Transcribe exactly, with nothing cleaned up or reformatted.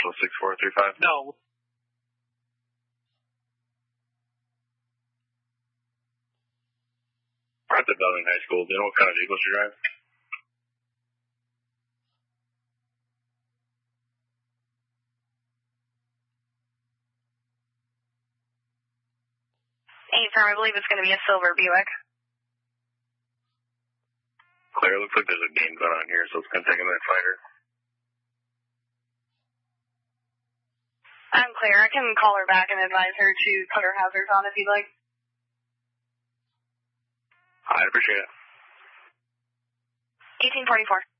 National six four three five. No. We're at the Bellevue High School. Do you know what kind of vehicles you drive? Eight firm, I believe it's going to be a silver Buick. Clear, looks like there's a game going on here, so it's going to take a minute to find her. I'm clear. I can call her back and advise her to put her hazards on if you'd like. I appreciate it. eighteen forty-four.